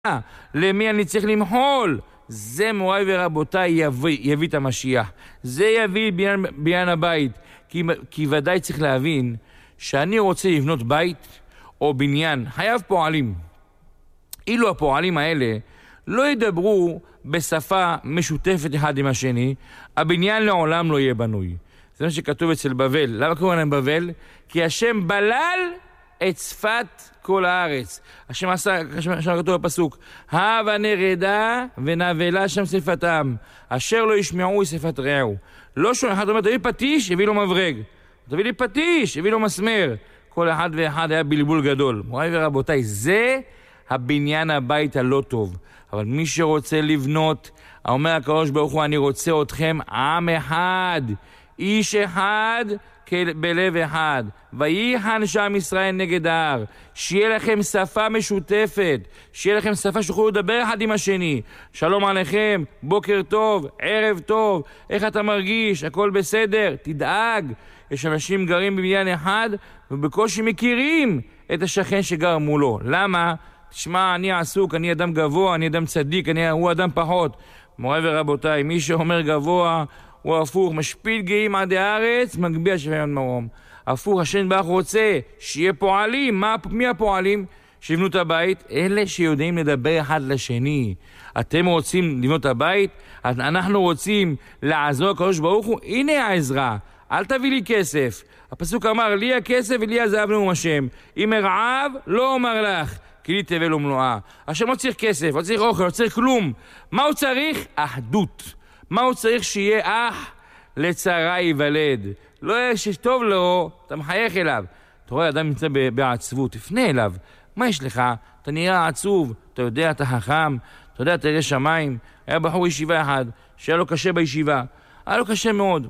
למי אני צריך למחול? זה מוריי ורבותיי יביא את המשיח. זה יביא בניין הבית. כי ודאי צריך להבין שאני רוצה לבנות בית או בניין, חייב פועלים. אילו הפועלים האלה לא ידברו בשפה משותפת אחד עם השני, הבניין לעולם לא יהיה בנוי. זה מה שכתוב אצל בבל. למה קוראים להם בבל? כי השם בלל את שפת כל הארץ. השם עשה, שם כתוב בפסוק, הבה נרדה ונבלה שם שפתם, אשר לא ישמעו שפת רעהו. לא שונה, אחד אומר, תביא פטיש, הביא לו מברג. תביא לי פטיש, הביא לו מסמר. כל אחד ואחד היה בלבול גדול. מוריי ורבותיי, זה הבניין הבית הלא טוב. אבל מי שרוצה לבנות, אומר הקדוש ברוך הוא, אני רוצה אתכם עם אחד, איש אחד בלב אחד. וייחן שם ישראל נגד ההר. שיהיה לכם שפה משותפת, שיהיה לכם שפה שתוכלו לדבר אחד עם השני. שלום עליכם, בוקר טוב, ערב טוב, איך אתה מרגיש, הכל בסדר, תדאג. יש אנשים גרים בבניין אחד ובקושי מכירים את השכן שגר מולו. למה? תשמע, אני עסוק, אני אדם גבוה, אני אדם צדיק, הוא אדם פחות. מוריי ורבותיי, מי שאומר גבוה הוא הפוך, משפיל גאים עד הארץ, מגביה שוויון מרום. הפוך, השם ברוך רוצה שיהיה פועלים. מי הפועלים? שיבנו את הבית, אלה שיודעים לדבר אחד לשני. אתם רוצים לבנות את הבית? אנחנו רוצים לעזור הקדוש ברוך הוא, הנה העזרה. אל תביא לי כסף. הפסוק אמר, לי הכסף ולי הזהב נאום השם. אם ארעב, לא אומר לך, כי לי תבל ומלואה. השם לא צריך כסף, לא צריך אוכל, לא צריך כלום. מה הוא צריך? אחדות. מה הוא צריך? שיהיה אח לצרה ייוולד. לא יהיה שטוב לו, אתה מחייך אליו. אתה רואה, אדם נמצא בעצבות, תפנה אליו. מה יש לך? אתה נראה עצוב, אתה יודע, אתה חכם, אתה יודע, אתה ירא שמיים. היה בחור ישיבה אחד, שהיה לו קשה בישיבה. היה לו קשה מאוד.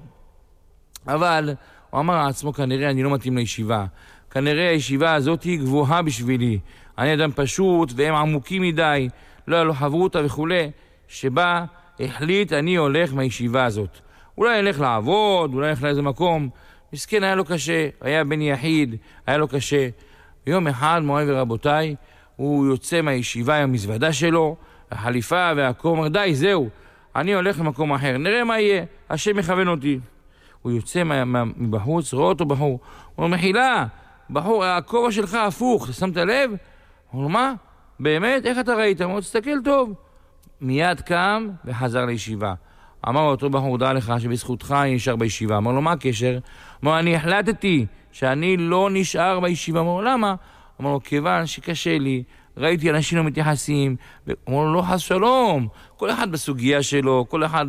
אבל הוא אמר לעצמו, כנראה אני לא מתאים לישיבה. כנראה הישיבה הזאת היא גבוהה בשבילי. אני אדם פשוט והם עמוקים מדי. לא היה לו חברותה וכו'. שבה החליט אני הולך מהישיבה הזאת. אולי ילך לעבוד, אולי ילך לאיזה מקום. מסכן, היה לו קשה. היה בן יחיד, היה לו קשה. ביום אחד, מוריי ורבותיי, הוא יוצא מהישיבה עם המזוודה שלו, החליפה והקומר, די, זהו. אני הולך למקום אחר. נראה מה יהיה. השם מכוון אותי. הוא יוצא מבחוץ, רואה אותו בחור. הוא אומר, מחילה, בחור, הכובע שלך הפוך, אתה שמת לב? הוא אומר, מה? באמת? איך אתה ראית? הוא אומר, תסתכל טוב. מיד קם וחזר לישיבה. אמר אותו בחור, דע לך שבזכותך אני נשאר בישיבה. אמר לו, מה הקשר? אמר, אני החלטתי שאני לא נשאר בישיבה. אמר לו, למה? אמר לו, כיוון שקשה לי, ראיתי אנשים לא מתייחסים. אמר לו, לא, חס שלום. כל אחד בסוגיה שלו, כל אחד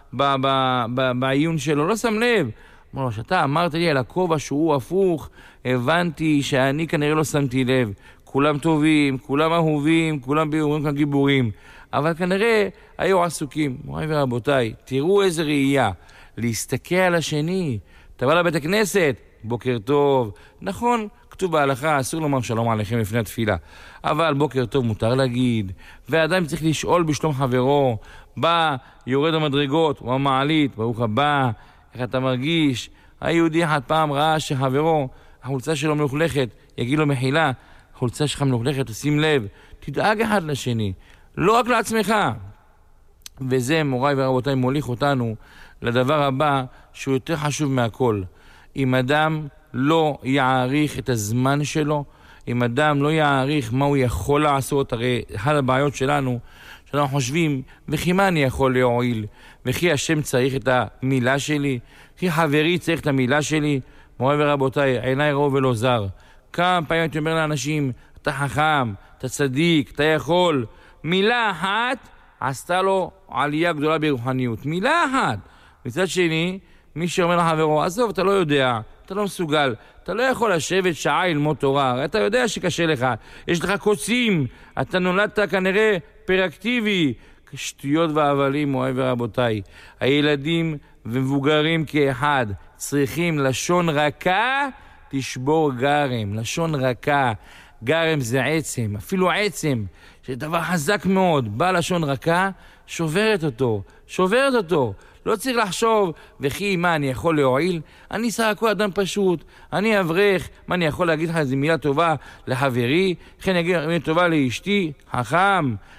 בעיון שלו, לא שם לב. אמר לו, שאתה אמרת לי על הכובע שהוא הפוך, הבנתי שאני כנראה לא שמתי לב. כולם טובים, כולם אהובים, כולם ביורים כאן גיבורים. אבל כנראה היו עסוקים. מוריי ורבותיי, תראו איזה ראייה. להסתכל על השני. אתה בא לבית הכנסת, בוקר טוב. נכון, כתוב בהלכה, אסור לומר שלום עליכם לפני התפילה. אבל בוקר טוב מותר להגיד. והאדם צריך לשאול בשלום חברו. בא, יורד המדרגות, הוא המעלית, ברוך הבא, איך אתה מרגיש? היהודי אחד פעם ראה שחברו, החולצה שלו מלוכלכת, יגיד לו מחילה, החולצה שלך מלוכלכת, תשים לב, תדאג אחד לשני. לא רק לעצמך. וזה, מוריי ורבותיי, מוליך אותנו לדבר הבא שהוא יותר חשוב מהכל. אם אדם לא יעריך את הזמן שלו, אם אדם לא יעריך מה הוא יכול לעשות, הרי אחד הבעיות שלנו, שאנחנו חושבים, וכי מה אני יכול להועיל? וכי השם צריך את המילה שלי? וכי חברי צריך את המילה שלי? מוריי ורבותיי, עיניי ראו ולא זר. כמה פעמים הייתי אומר לאנשים, אתה חכם, אתה צדיק, אתה יכול. מילה אחת עשתה לו עלייה גדולה ברוחניות. מילה אחת. מצד שני, מי שאומר לחברו, עזוב, אתה לא יודע, אתה לא מסוגל, אתה לא יכול לשבת שעה ללמוד תורה, אתה יודע שקשה לך, יש לך קוצים, אתה נולדת כנראה פרקטיבי. שטויות והבלים, מוריי ורבותיי. הילדים ומבוגרים כאחד צריכים לשון רכה, תשבור גרם. לשון רכה, גרם זה עצם, אפילו עצם זה דבר חזק מאוד. בא לשון רכה, שוברת אותו. לא צריך לחשוב, וכי מה אני יכול להועיל? אני סך הכל אדם פשוט, אני אברך, מה אני יכול להגיד לך איזה מילה טובה לחברי? לכן אני אגיד מילה טובה לאשתי? חכם,